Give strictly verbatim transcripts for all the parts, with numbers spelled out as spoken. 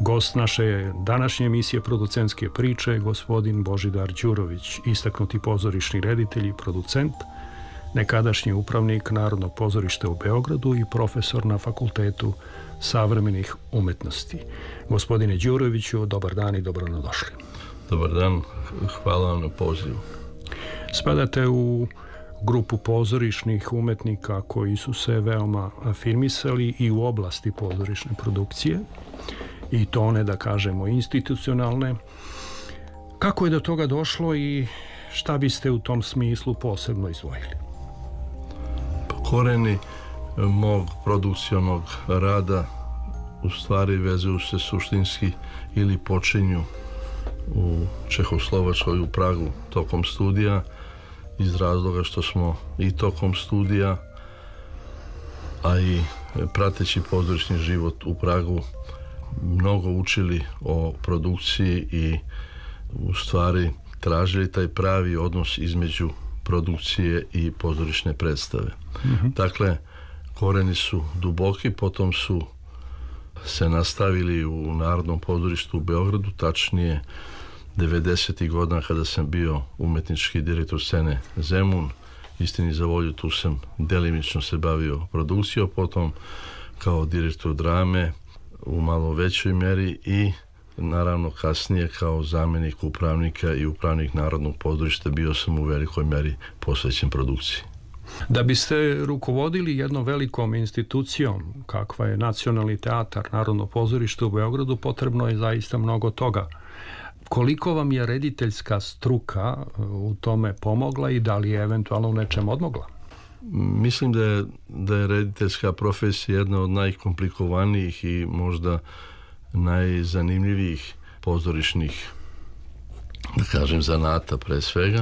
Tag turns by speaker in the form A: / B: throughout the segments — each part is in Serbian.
A: Gost naše današnje emisije Producentske priče je gospodin Božidar Đurović, istaknuti pozorišni reditelj i producent, nekadašnji upravnik Narodnog pozorišta u Beogradu i profesor na Fakultetu savremenih umetnosti. Gospodine Đuroviću, dobar dan i dobro nam došli.
B: Dobar dan, hvala vam na pozivu.
A: Spadate u grupu pozorišnih umetnika koji su se veoma afirmisali i u oblasti pozorišne produkcije, i to one, da kažemo, institucionalne. Kako je do toga došlo i šta biste u tom smislu posebno izdvojili?
B: Koreni mog produkcionog rada u stvari vezuju se suštinski ili počinju u Čehoslovačkoj, u Pragu, tokom studija, iz razloga što smo i tokom studija, a i prateći pozorišni život u Pragu mnogo učili o produkciji i u stvari tražili taj pravi odnos između produkcije i pozorišne predstave. Mm-hmm. Dakle, koreni su duboki, potom su se nastavili u Narodnom pozorištu u Beogradu, tačnije devedesetih godina kada sam bio umetnički direktor scene Zemun. Istini za volju, tu sam delimično se bavio produkcijom, potom kao direktor drame u malo većoj meri i naravno kasnije kao zamjenik upravnika i upravnik Narodnog pozorišta bio sam u velikoj meri posvećen produkciji.
A: Da biste rukovodili jednom velikom institucijom kakva je Nacionalni teatar Narodno pozorište u Beogradu, potrebno je zaista mnogo toga. Koliko vam je rediteljska struka u tome pomogla i da li je eventualno u nečem odmogla?
B: Mislim da je, da je rediteljska profesija jedna od najkomplikovanijih i možda najzanimljivijih pozorišnih, da kažem, zanata pre svega,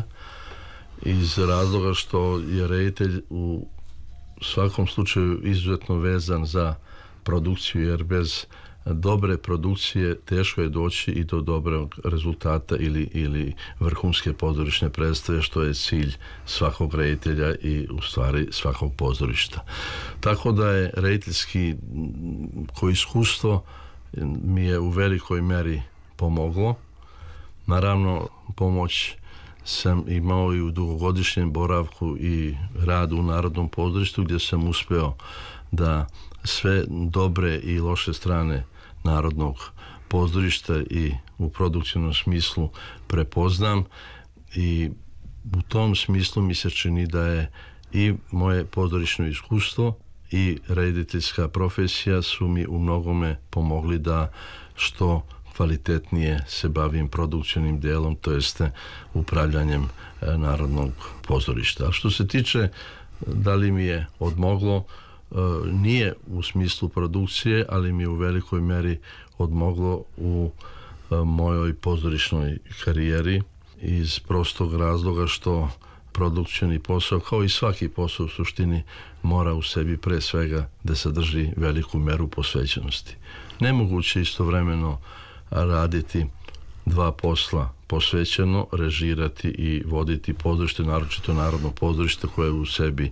B: iz razloga što je reditelj u svakom slučaju izuzetno vezan za produkciju, jer bez dobre produkcije teško je doći i do dobrog rezultata ili, ili vrhunske pozorišne predstave, što je cilj svakog reditelja i u stvari svakog pozorišta. Tako da je rediteljski ko iskustvo mi je u velikoj meri pomoglo. Naravno, pomoć sam imao i u dugogodišnjem boravku i radu u Narodnom pozorištu, gdje sam uspeo da sve dobre i loše strane Narodnog pozorišta i u produkcijnom smislu prepoznam, i u tom smislu mi se čini da je i moje pozorišno iskustvo i rediteljska profesija su mi u mnogome pomogli da što kvalitetnije se bavim produkcijnim delom, to jeste upravljanjem Narodnog pozorišta. A što se tiče da li mi je odmoglo, nije u smislu produkcije, ali mi je u velikoj meri odmoglo u mojoj pozorišnoj karijeri, iz prostog razloga što produkcijni posao, kao i svaki posao u suštini, mora u sebi pre svega da sadrži veliku meru posvećenosti. Nemoguće istovremeno raditi dva posla posvećeno, režirati i voditi pozorište, naročito Narodno pozorište koje u sebi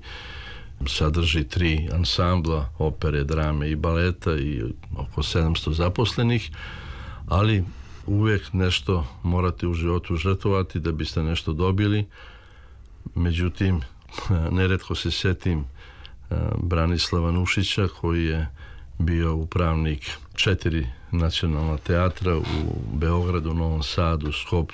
B: sadrži tri ansambla, opere, drame i baleta i oko sedamsto zaposlenih, ali uvijek nešto morate u životu žrtvovati da biste nešto dobili. Međutim, neretko se sjetim Branislava Nušića, koji je bio upravnik četiri nacionalna teatra u Beogradu, Novom Sadu, Skoplju